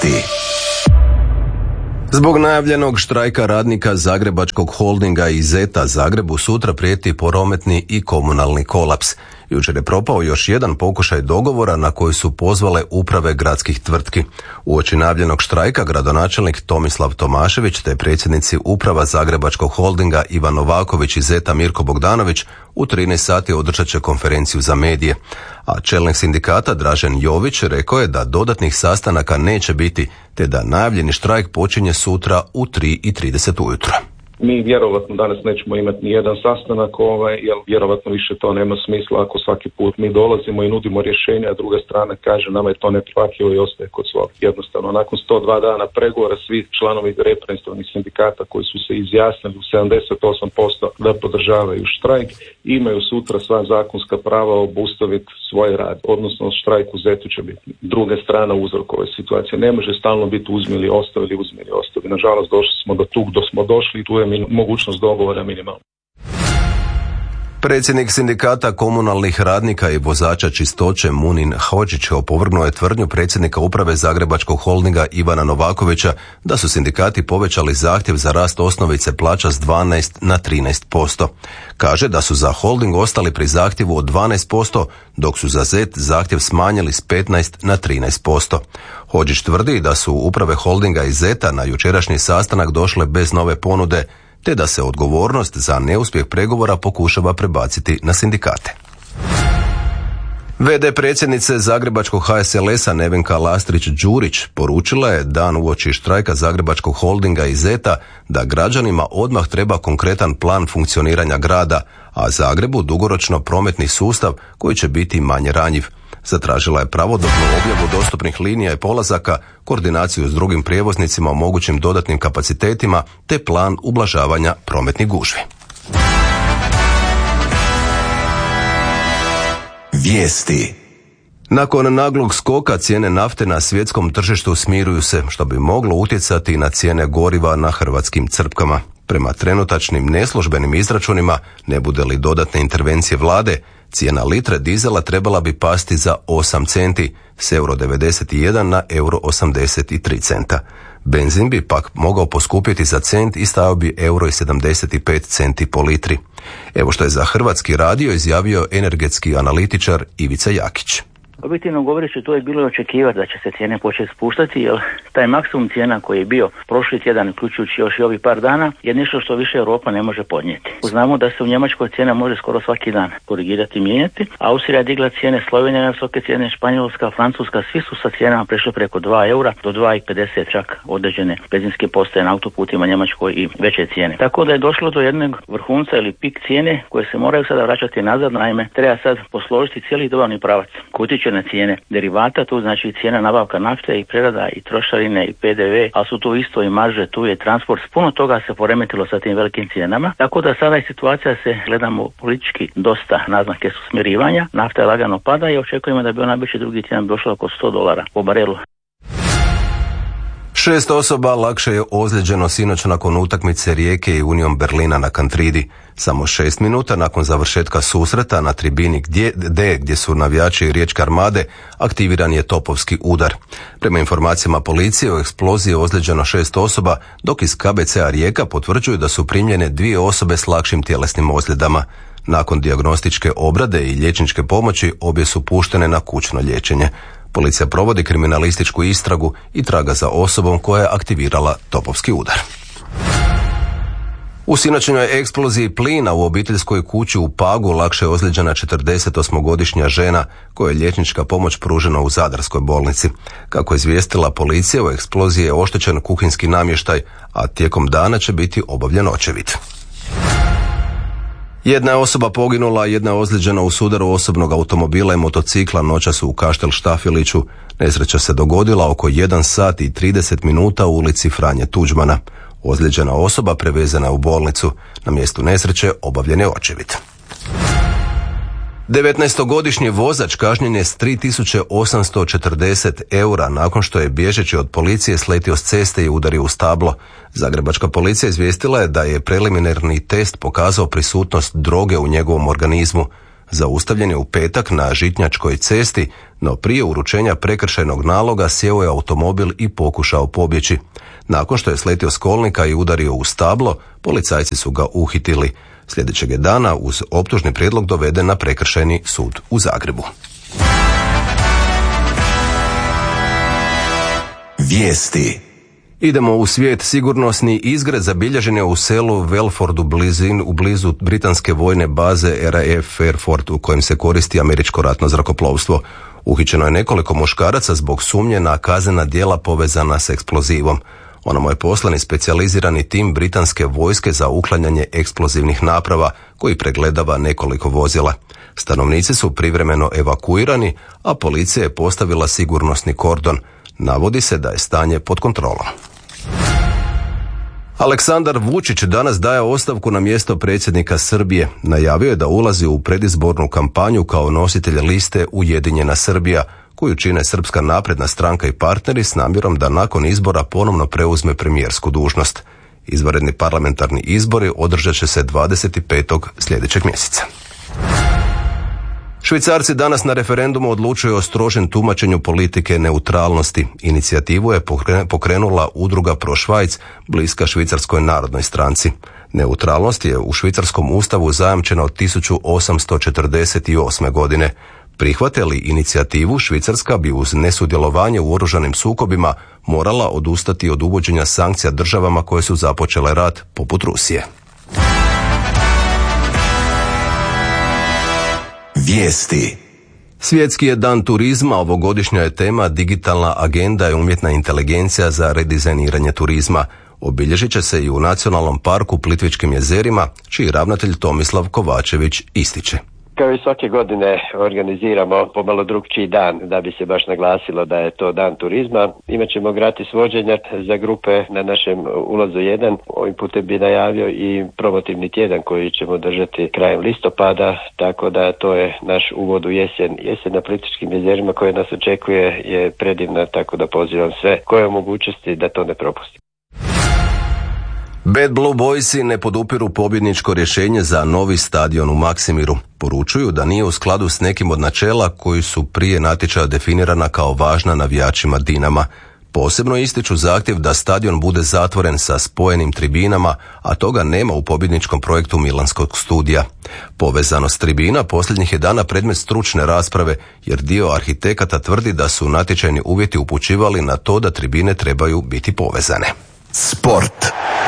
Zbog najavljenog štrajka radnika Zagrebačkog holdinga i Zeta Zagrebu sutra prijeti prometni i komunalni kolaps. Jučer je propao još jedan pokušaj dogovora na koji su pozvale uprave gradskih tvrtki. Uoči najavljenog štrajka gradonačelnik Tomislav Tomašević te predsjednici uprava Zagrebačkog holdinga Ivan Novaković i Zeta Mirko Bogdanović u 13 sati održat će konferenciju za medije. A čelnik sindikata Dražen Jović rekao je da dodatnih sastanaka neće biti, te da najavljeni štrajk počinje sutra u 3:30 ujutro. Mi vjerovatno danas nećemo imati ni jedan sastanak, jer vjerovatno više to nema smisla ako svaki put mi dolazimo i nudimo rješenja, a druga strana kaže nama je to neprihvatljivo i ostaje kod svog. Jednostavno, nakon 102 dana pregovora svi članovi reprezentativnih sindikata koji su se izjasnili u 78% da podržavaju štrajk, imaju sutra sva zakonska prava obustaviti svoj rad, odnosno štrajk u Zetu će biti druga strana uzrok ove situacije. Ne može stalno biti uzmi ili ostavi. Nažalost, došli smo do tug, do smo došli i tu je mogućnost dogovora minimalna. Predsjednik sindikata komunalnih radnika i vozača čistoće Munin Hodžić opovrgnuo je tvrdnju predsjednika uprave Zagrebačkog holdinga Ivana Novakovića da su sindikati povećali zahtjev za rast osnovice plaća s 12 na 13%. Kaže da su za holding ostali pri zahtjevu od 12%, dok su za Zet zahtjev smanjili s 15 na 13%. Hodžić tvrdi da su uprave holdinga i Zeta na jučerašnji sastanak došle bez nove ponude, te da se odgovornost za neuspjeh pregovora pokušava prebaciti na sindikate. VD predsjednice Zagrebačkog HSLS-a Nevenka Lastrić-Đurić poručila je dan uoči štrajka Zagrebačkog holdinga i Zeta da građanima odmah treba konkretan plan funkcioniranja grada, a Zagrebu dugoročno prometni sustav koji će biti manje ranjiv. Zatražila je pravodobnu objavu dostupnih linija i polazaka, koordinaciju s drugim prijevoznicima o mogućim dodatnim kapacitetima te plan ublažavanja prometnih gužvi. Vijesti. Nakon naglog skoka cijene nafte na svjetskom tržištu smiruju se, što bi moglo utjecati na cijene goriva na hrvatskim crpkama. Prema trenutačnim neslužbenim izračunima, ne bude li dodatne intervencije vlade, cijena litre dizela trebala bi pasti za 8 centi, s €91 na €83. Benzin bi pak mogao poskupiti za cent i stajao bi €75 po litri. Evo što je za Hrvatski radio izjavio energetski analitičar Ivica Jakić. Objektivno govoreći, to je bilo očekivati da će se cijene početi spuštati, jer taj maksimum cijena koji je bio prošli tjedan, uključujući još i ovih par dana, je nešto što više Europa ne može podnijeti. Znamo da se u Njemačkoj cijena može skoro svaki dan korigirati i mijenjati. Austrija je digla cijene, Slovenija na visoke cijene, Španjolska, Francuska, svi su sa cijenama prešli preko €2 do €2,50 čak određene benzinske postaje na autoputima Njemačkoj i veće cijene. Tako da je došlo do jednog vrhunca ili pik cijene koje se moraju sada vraćati nazad, naime treba sad posložiti cijeli dobavni pravac koji utječe na cijene derivata, tu znači cijena nabavka nafte i prerada i trošarine i PDV, ali su tu isto i marže, tu je transport, puno toga se poremetilo sa tim velikim cijenama, tako da sada je situacija, se gledamo politički dosta, naznake su smirivanja, nafta je lagano pada i očekujemo da bi ona već drugi tjedan došla oko $100 po barelu. 6 osoba lakše je ozlijeđeno sinoć nakon utakmice Rijeke i Union Berlina na Kantridi. Samo 6 minuta nakon završetka susreta na tribini D gdje su navijači Riječke Armade, aktiviran je topovski udar. Prema informacijama policije u eksploziji je ozlijeđeno 6 osoba, dok iz KBC-a Rijeka potvrđuju da su primljene 2 osobe s lakšim tjelesnim ozljedama. Nakon dijagnostičke obrade i liječničke pomoći obje su puštene na kućno liječenje. Policija provodi kriminalističku istragu i traga za osobom koja je aktivirala topovski udar. U sinoćnjoj eksploziji plina u obiteljskoj kući u Pagu lakše je ozlijeđena 48-godišnja žena kojoj je liječnička pomoć pružena u Zadarskoj bolnici. Kako je izvijestila policija, u eksploziji je oštećen kuhinjski namještaj, a tijekom dana će biti obavljen očevid. Jedna je osoba poginula, jedna je ozlijeđena u sudaru osobnog automobila i motocikla noćas u Kaštel Štafiliću. Nesreća se dogodila oko 1 sat i 30 minuta u ulici Franje Tuđmana. Ozlijeđena osoba prevezena je u bolnicu. Na mjestu nesreće obavljen je očevid. 19-godišnji vozač kažnjen je s 3.840 € nakon što je bježeći od policije sletio s ceste i udario u stablo. Zagrebačka policija izvijestila je da je preliminarni test pokazao prisutnost droge u njegovom organizmu. Zaustavljen je u petak na Žitnjačkoj cesti no prije uručenja prekršajnog naloga sjeo je automobil i pokušao pobjeći. Nakon što je sletio s kolnika i udario u stablo, policajci su ga uhitili. Sljedećeg je dana uz optužni prijedlog doveden na prekršajni sud u Zagrebu. Vijesti. Idemo u svijet. Sigurnosni izgred zabilježen je u selu Welfordu blizu britanske vojne baze RAF Fairford u kojem se koristi američko ratno zrakoplovstvo. Uhićeno je nekoliko muškaraca zbog sumnje na kaznena djela povezana s eksplozivom. Onamo je poslan i specijalizirani tim britanske vojske za uklanjanje eksplozivnih naprava koji pregledava nekoliko vozila. Stanovnici su privremeno evakuirani, a policija je postavila sigurnosni kordon. Navodi se da je stanje pod kontrolom. Aleksandar Vučić danas daje ostavku na mjesto predsjednika Srbije. Najavio je da ulazi u predizbornu kampanju kao nositelj liste Ujedinjena Srbija, koju čine Srpska napredna stranka i partneri s namjerom da nakon izbora ponovno preuzme premijersku dužnost. Izvanredni parlamentarni izbori održat će se 25. sljedećeg mjeseca. Švicarci danas na referendumu odlučuju o strožem tumačenju politike neutralnosti. Inicijativu je pokrenula udruga Pro Švajc, bliska Švicarskoj narodnoj stranci. Neutralnost je u švicarskom ustavu zajamčena od 1848. godine. Prihvate li inicijativu, Švicarska bi uz nesudjelovanje u oružanim sukobima morala odustati od uvođenja sankcija državama koje su započele rat, poput Rusije. Vijesti. Svjetski je dan turizma, ovogodišnja je tema digitalna agenda i umjetna inteligencija za redizajniranje turizma. Obilježit će se i u Nacionalnom parku Plitvičkim jezerima, čiji ravnatelj Tomislav Kovačević ističe. Kao i svake godine organiziramo pomalo drugčiji dan da bi se baš naglasilo da je to dan turizma. Imaćemo gratis vođenja za grupe na našem ulazu 1. Ovim putem bi najavio i promotivni tjedan koji ćemo držati krajem listopada, tako da to je naš uvod u jesen. Jesen na Plitvičkim jezerima koja nas očekuje je predivna, tako da pozivam sve koje mogućnosti da to ne propusti. Bad Blue Boysi ne podupiru pobjedničko rješenje za novi stadion u Maksimiru. Poručuju da nije u skladu s nekim od načela koji su prije natječaja definirana kao važna navijačima Dinama. Posebno ističu zahtjev da stadion bude zatvoren sa spojenim tribinama, a toga nema u pobjedničkom projektu Milanskog studija. Povezanost tribina posljednjih je dana predmet stručne rasprave, jer dio arhitekata tvrdi da su natječajni uvjeti upućivali na to da tribine trebaju biti povezane. Sport.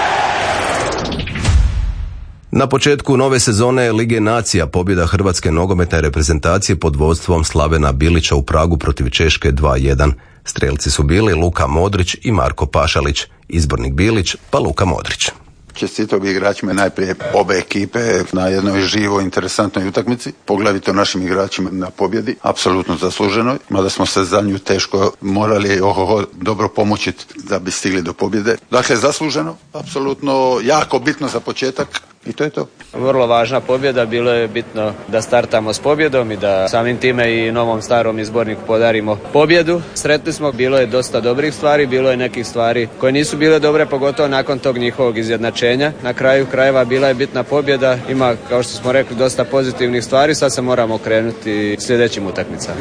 Na početku nove sezone Lige nacija pobjeda hrvatske nogometne reprezentacije pod vodstvom Slavena Bilića u Pragu protiv Češke 2:1. Strelci su bili Luka Modrić i Marko Pašalić, izbornik Bilić pa Luka Modrić. Čestitao bih igračima najprije obe ekipe na jednoj živoj, interesantnoj utakmici, poglavito našim igračima na pobjedi, apsolutno zasluženoj, mada smo se za nju teško morali dobro pomoćiti da bi stigli do pobjede. Dakle, zasluženo, apsolutno jako bitno za početak i to je to. Vrlo važna pobjeda, bilo je bitno da startamo s pobjedom i da samim time i novom starom izborniku podarimo pobjedu. Sretni smo, bilo je dosta dobrih stvari, bilo je nekih stvari koje nisu bile dobre, pogotovo nakon tog njihovog izjednačenja. Na kraju krajeva bila je bitna pobjeda, ima, kao što smo rekli, dosta pozitivnih stvari, sad se moramo okrenuti sljedećim utakmicama.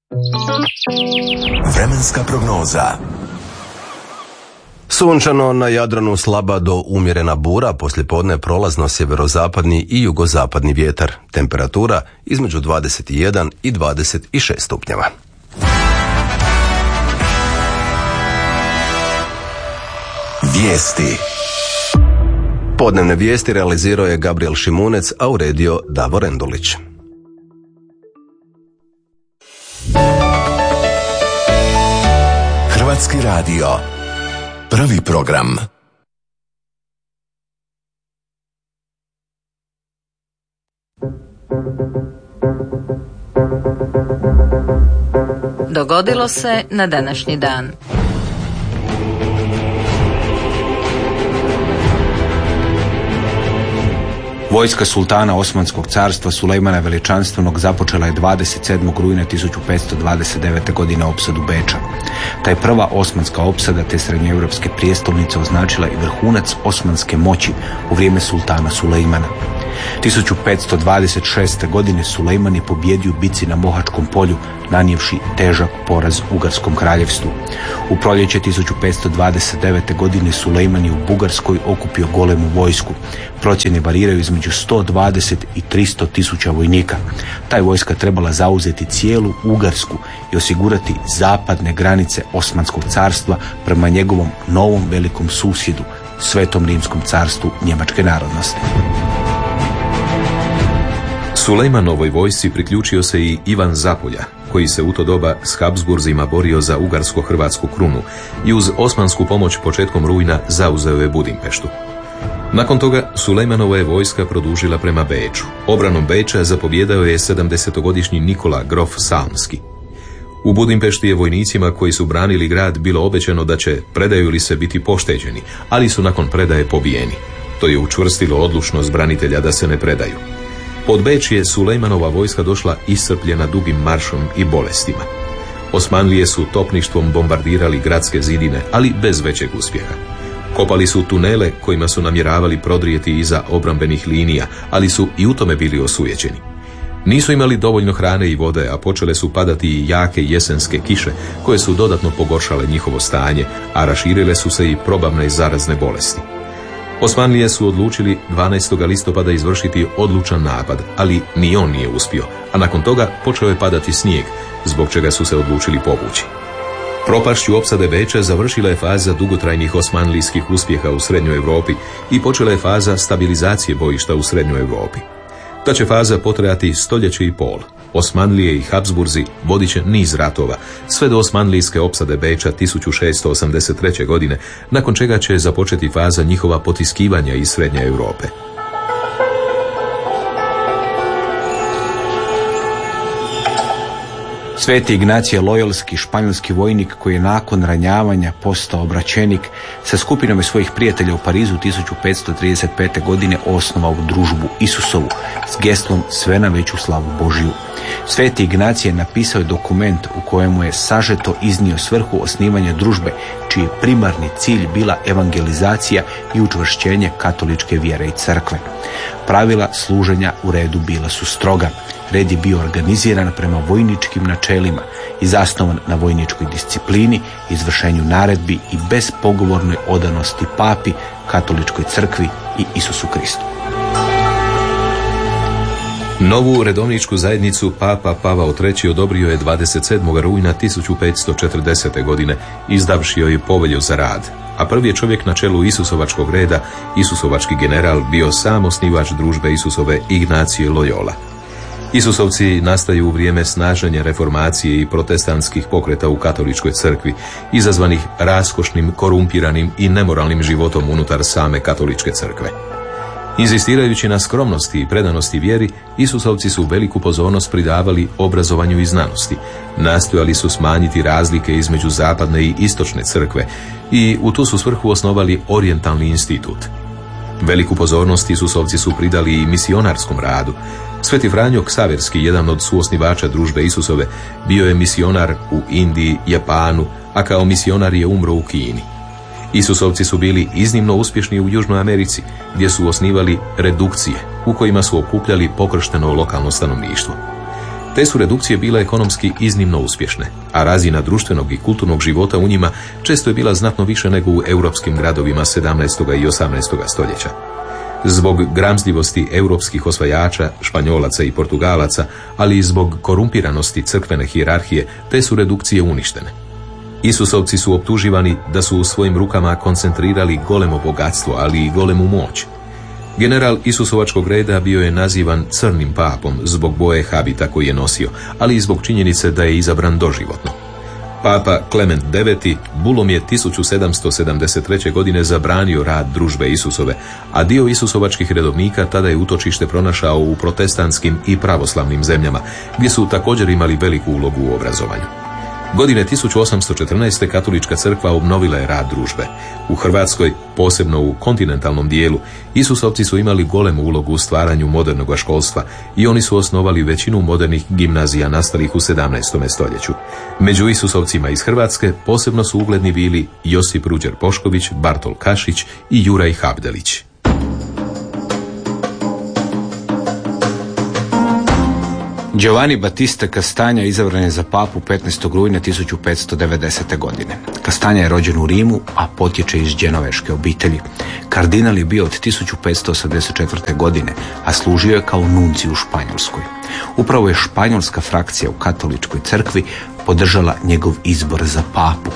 Vremenska prognoza. Sunčano, na Jadranu slaba do umjerena bura, poslijepodne prolazno sjeverozapadni i jugozapadni vjetar. Temperatura između 21 i 26 stupnjeva. Vijesti. Podnevne vijesti realizirao je Gabriel Šimunec, a uredio Davor Endulić. Hrvatski radio. Prvi program. Dogodilo se na današnji dan. Vojska sultana Osmanskog carstva Sulejmana Veličanstvenog započela je 27. rujna 1529. godine opsadu Beča. Ta je prva osmanska opsada te srednjoeuropske prijestolnice označila i vrhunac osmanske moći u vrijeme sultana Sulejmana. 1526. godine Sulejman je pobijedio u bici na Mohačkom polju, nanijevši težak poraz Ugarskom kraljevstvu. U proljeće 1529. godine Sulejman je u Bugarskoj okupio golemu vojsku. Procjene variraju između 120 i 300 tisuća vojnika. Ta je vojska trebala zauzeti cijelu Ugarsku i osigurati zapadne granice Osmanskog carstva prema njegovom novom velikom susjedu, Svetom Rimskom carstvu njemačke narodnosti. Sulejmanovoj vojsci priključio se i Ivan Zapolja, koji se u to doba s Habsburzima borio za ugarsko-hrvatsku krunu i uz osmansku pomoć početkom rujna zauzeo je Budimpeštu. Nakon toga Sulejmanova je vojska produžila prema Beču. Obranom Beča zapovjedao je 70-godišnji Nikola Grof Salmski. U Budimpešti je vojnicima koji su branili grad bilo obećano da će, predaju li se, biti pošteđeni, ali su nakon predaje pobijeni. To je učvrstilo odlučnost branitelja da se ne predaju. Pod Beč je Sulejmanova vojska došla iscrpljena dugim maršom i bolestima. Osmanlije su topništvom bombardirali gradske zidine, ali bez većeg uspjeha. Kopali su tunele kojima su namjeravali prodrijeti iza obrambenih linija, ali su i u tome bili osujećeni. Nisu imali dovoljno hrane i vode, a počele su padati i jake jesenske kiše koje su dodatno pogoršale njihovo stanje, a raširile su se i probavne zarazne bolesti. Osmanlije su odlučili 12. listopada izvršiti odlučan napad, ali ni on nije uspio, a nakon toga počeo je padati snijeg, zbog čega su se odlučili povući. Propašću opsade Beča završila je faza dugotrajnih osmanlijskih uspjeha u Srednjoj Europi i počela je faza stabilizacije bojišta u Srednjoj Europi. Ta će faza potrajati stoljeće i pol. Osmanlije i Habsburzi vodit će niz ratova, sve do osmanlijske opsade Beča 1683. godine, nakon čega će započeti faza njihova potiskivanja iz Srednje Europe. Sveti Ignacije Loyolski, španjolski vojnik koji je nakon ranjavanja postao obraćenik, sa skupinom svojih prijatelja u Parizu 1535. godine osnovao družbu Isusovu s geslom sve na veću slavu Božiju. Sveti Ignacije napisao je dokument u kojemu je sažeto iznio svrhu osnivanja družbe, čiji je primarni cilj bila evangelizacija i učvršćenje katoličke vjere i crkve. Pravila služenja u redu bila su stroga. Red je bio organiziran prema vojničkim načelima i zasnovan na vojničkoj disciplini, izvršenju naredbi i bespogovornoj odanosti papi, katoličkoj crkvi i Isusu Kristu. Novu redovničku zajednicu Papa Pavao III odobrio je 27. rujna 1540. godine, izdavši joj povelju za rad, a prvi je čovjek na čelu Isusovačkog reda, Isusovački general, bio sam osnivač družbe Isusove Ignacije Loyola. Isusovci nastaju u vrijeme snaženja reformacije i protestantskih pokreta u katoličkoj crkvi, izazvanih raskošnim, korumpiranim i nemoralnim životom unutar same katoličke crkve. Inzistirajući na skromnosti i predanosti vjeri, Isusovci su veliku pozornost pridavali obrazovanju i znanosti. Nastojali su smanjiti razlike između zapadne i istočne crkve i u tu su svrhu osnovali Orijentalni institut. Veliku pozornost Isusovci su pridali i misionarskom radu. Sveti Franjo Ksaverski, jedan od suosnivača družbe Isusove, bio je misionar u Indiji, Japanu, a kao misionar je umro u Kini. Isusovci su bili iznimno uspješni u Južnoj Americi, gdje su osnivali redukcije, u kojima su okupljali pokršteno lokalno stanovništvo. Te su redukcije bile ekonomski iznimno uspješne, a razina društvenog i kulturnog života u njima često je bila znatno više nego u europskim gradovima 17. i 18. stoljeća. Zbog gramzljivosti europskih osvajača, Španjolaca i Portugalaca, ali i zbog korumpiranosti crkvene hijerarhije, te su redukcije uništene. Isusovci su optuživani da su u svojim rukama koncentrirali golemo bogatstvo, ali i golemu moć. General Isusovačkog reda bio je nazivan crnim papom zbog boje habita koji je nosio, ali i zbog činjenice da je izabran doživotno. Papa Klement IX bulom je 1773. godine zabranio rad družbe Isusove, a dio Isusovačkih redovnika tada je utočište pronašao u protestantskim i pravoslavnim zemljama, gdje su također imali veliku ulogu u obrazovanju. Godine 1814. katolička crkva obnovila je rad družbe. U Hrvatskoj, posebno u kontinentalnom dijelu, Isusovci su imali golemu ulogu u stvaranju modernog školstva i oni su osnovali većinu modernih gimnazija nastalih u 17. stoljeću. Među Isusovcima iz Hrvatske posebno su ugledni bili Josip Ruđer Pošković, Bartol Kašić i Juraj Habdelić. Giovanni Battista Castagna izabran je za papu 15. rujna 1590. godine. Castagna je rođen u Rimu, a potječe iz dženoveške obitelji. Kardinal je bio od 1584. godine, a služio je kao nuncij u Španjolskoj. Upravo je španjolska frakcija u katoličkoj crkvi podržala njegov izbor za papu.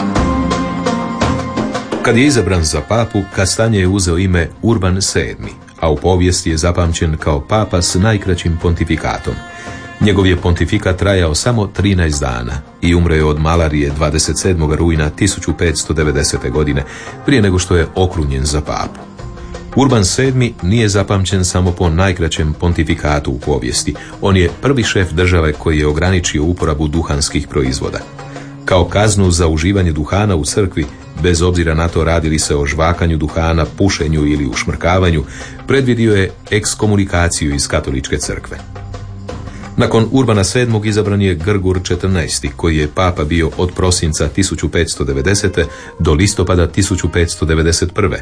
Kad je izabran za papu, Castagna je uzeo ime Urban VII, a u povijesti je zapamćen kao papa s najkraćim pontifikatom. Njegov je pontifikat trajao samo 13 dana i umro je od malarije 27. rujna 1590. godine, prije nego što je okrunjen za papu. Urban VII nije zapamćen samo po najkraćem pontifikatu u povijesti. On je prvi šef države koji je ograničio uporabu duhanskih proizvoda. Kao kaznu za uživanje duhana u crkvi, bez obzira na to radi li se o žvakanju duhana, pušenju ili ušmrkavanju, predvidio je ekskomunikaciju iz katoličke crkve. Nakon Urbana VII. Izabran je Grgur XIV. Koji je papa bio od prosinca 1590. do listopada 1591.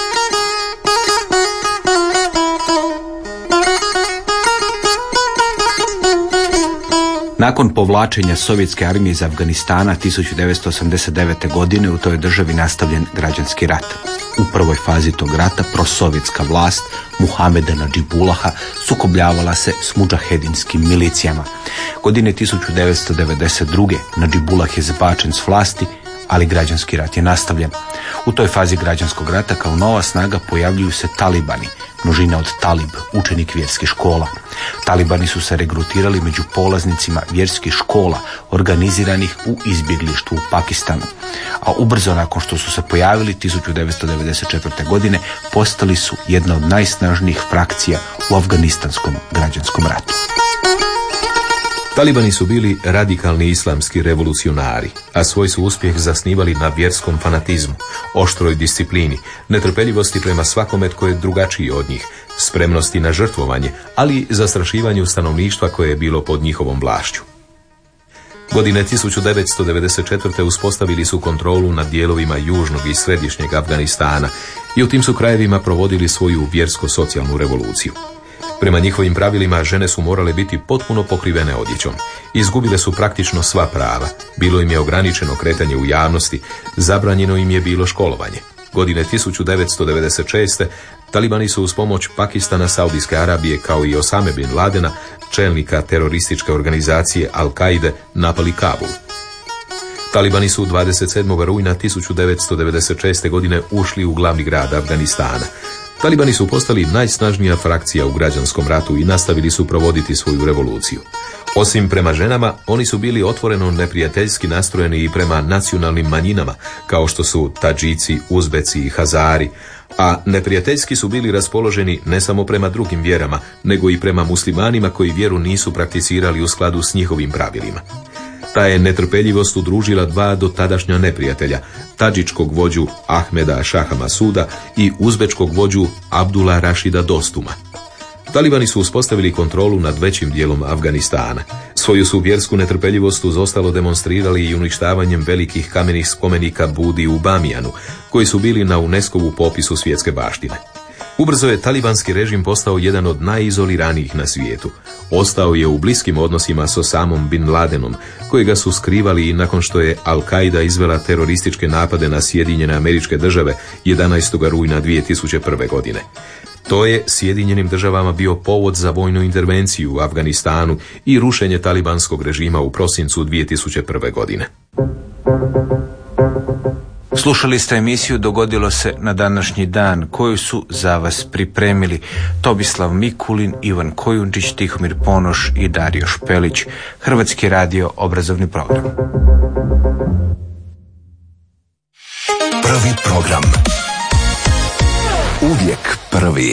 Nakon povlačenja sovjetske armije iz Afganistana 1989. godine u toj državi nastavljen građanski rat. U prvoj fazi tog rata prosovjetska vlast Muhameda Nadžibullaha sukobljavala se s mudžahedinskim milicijama. Godine 1992. Nadžibullah je zbačen s vlasti, ali građanski rat je nastavljen. U toj fazi građanskog rata kao nova snaga pojavljuju se talibani, množina od talib, učenik vjerskih škola. Talibani su se regrutirali među polaznicima vjerskih škola organiziranih u izbjeglištvu u Pakistanu. A ubrzo nakon što su se pojavili 1994. godine postali su jedna od najsnažnijih frakcija u afganistanskom građanskom ratu. Talibani su bili radikalni islamski revolucionari, a svoj su uspjeh zasnivali na vjerskom fanatizmu, oštroj disciplini, netrpeljivosti prema svakome tko je drugačiji od njih, spremnosti na žrtvovanje, ali i zastrašivanju stanovništva koje je bilo pod njihovom vlašću. Godine 1994. uspostavili su kontrolu nad dijelovima južnog i središnjeg Afganistana i u tim su krajevima provodili svoju vjersko-socijalnu revoluciju. Prema njihovim pravilima žene su morale biti potpuno pokrivene odjećom. Izgubile su praktično sva prava. Bilo im je ograničeno kretanje u javnosti, zabranjeno im je bilo školovanje. Godine 1996. Talibani su uz pomoć Pakistana, Saudijske Arabije kao i Osame bin Ladena, čelnika terorističke organizacije Al-Kaide, napali Kabul. Talibani su 27. rujna 1996. godine ušli u glavni grad Afganistana. Talibani su postali najsnažnija frakcija u građanskom ratu i nastavili su provoditi svoju revoluciju. Osim prema ženama, oni su bili otvoreno neprijateljski nastrojeni i prema nacionalnim manjinama, kao što su Tadžici, Uzbeci i Hazari, a neprijateljski su bili raspoloženi ne samo prema drugim vjerama, nego i prema muslimanima koji vjeru nisu prakticirali u skladu s njihovim pravilima. Ta je netrpeljivost udružila dva dotadašnja neprijatelja, tadžičkog vođu Ahmeda Šaha Masuda i uzbečkog vođu Abdula Rašida Dostuma. Talibani su uspostavili kontrolu nad većim dijelom Afganistana. Svoju su vjersku netrpeljivost uz ostalo demonstrirali i uništavanjem velikih kamenih spomenika Budi u Bamijanu, koji su bili na UNESCO-vu popisu svjetske baštine. Ubrzo je talibanski režim postao jedan od najizoliranijih na svijetu. Ostao je u bliskim odnosima s Osamom bin Ladenom, kojega su skrivali i nakon što je Al-Kaida izvela terorističke napade na Sjedinjene Američke Države 11. rujna 2001. godine. To je Sjedinjenim Državama bio povod za vojnu intervenciju u Afganistanu i rušenje talibanskog režima u prosincu 2001. godine. Slušali ste emisiju Dogodilo se na današnji dan, koju su za vas pripremili Tomislav Mikulin, Ivan Kojundžić, Tihomir Ponoš i Dario Špelić. Hrvatski radio obrazovni program. Prvi program. Uvijek prvi.